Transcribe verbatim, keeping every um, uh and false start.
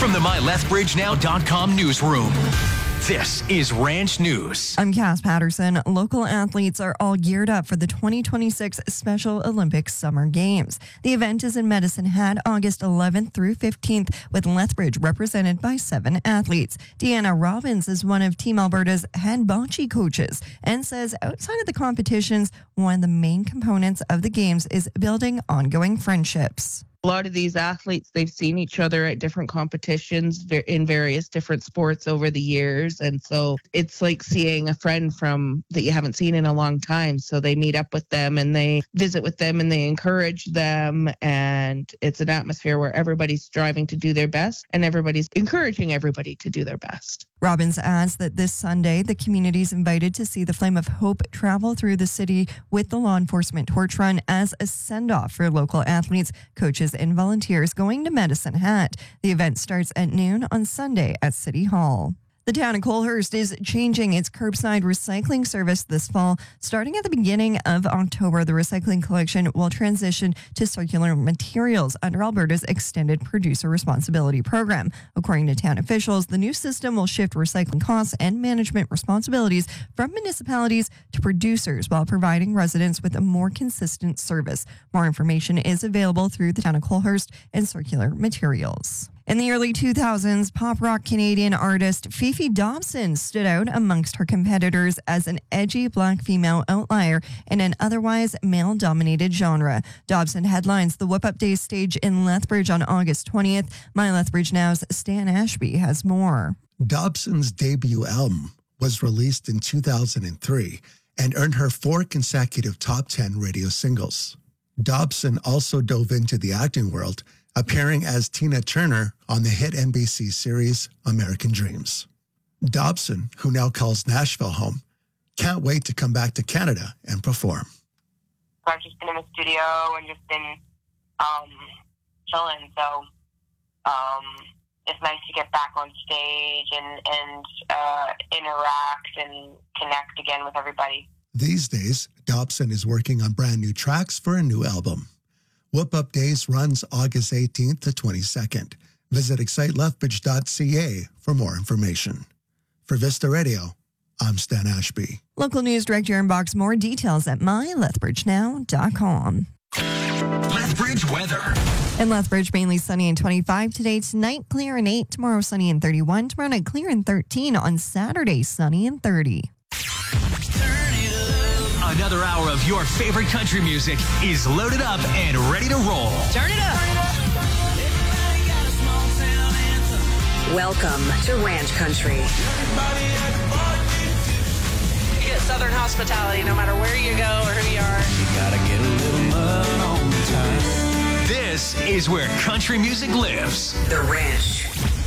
From the My Lethbridge Now dot com newsroom, this is Ranch News. I'm Cass Patterson. Local athletes are all geared up for the twenty twenty-six Special Olympics Summer Games. The event is in Medicine Hat August eleventh through fifteenth, with Lethbridge represented by seven athletes. Deanna Robbins is one of Team Alberta's head bocce coaches and says outside of the competitions, one of the main components of the games is building ongoing friendships. A lot of these athletes, they've seen each other at different competitions in various different sports over the years. And so it's like seeing a friend from that you haven't seen in a long time. So they meet up with them and they visit with them and they encourage them. And it's an atmosphere where everybody's striving to do their best and everybody's encouraging everybody to do their best. Robbins adds that this Sunday, the community is invited to see the Flame of Hope travel through the city with the law enforcement torch run as a send-off for local athletes, coaches, and volunteers going to Medicine Hat. The event starts at noon on Sunday at City Hall. The town of Colehurst is changing its curbside recycling service this fall. Starting at the beginning of October, the recycling collection will transition to circular materials under Alberta's Extended Producer Responsibility Program. According to town officials, the new system will shift recycling costs and management responsibilities from municipalities to producers while providing residents with a more consistent service. More information is available through the town of Colehurst and Circular Materials. In the early two thousands, pop rock Canadian artist Fifi Dobson stood out amongst her competitors as an edgy black female outlier in an otherwise male-dominated genre. Dobson headlines the Whip Up Day stage in Lethbridge on August twentieth. My Lethbridge Now's Stan Ashby has more. Dobson's debut album was released in two thousand three and earned her four consecutive top ten radio singles. Dobson also dove into the acting world, appearing as Tina Turner on the hit N B C series American Dreams. Dobson, who now calls Nashville home, can't wait to come back to Canada and perform. I've just been in the studio and just been um, chilling, so um, it's nice to get back on stage and, and uh, interact and connect again with everybody. These days, Dobson is working on brand new tracks for a new album. Whip Up Days runs August eighteenth to twenty-second. Visit excite lethbridge dot c a for more information. For Vista Radio, I'm Stan Ashby. Local news director inbox more details at my lethbridge now dot com. Lethbridge weather. In Lethbridge, mainly sunny and twenty-five today. Tonight, clear and eight. Tomorrow, sunny and thirty-one. Tomorrow night, clear and thirteen. On Saturday, sunny and thirty. Another hour of your favorite country music is loaded up and ready to roll. Turn it up. Welcome to Ranch Country. You get Southern hospitality no matter where you go or who you are. You gotta get a little mud on the time. This is where country music lives. The Ranch.